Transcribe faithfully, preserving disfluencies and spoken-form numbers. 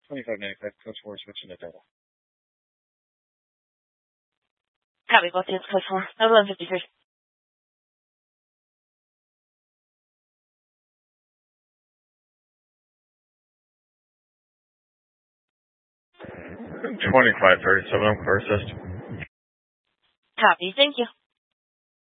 twenty-five ninety-five, code four, switching to Delta. Copy, both units, code four, eleven fifty-three. twenty-five thirty-seven, I'm clear assist. Copy, thank you.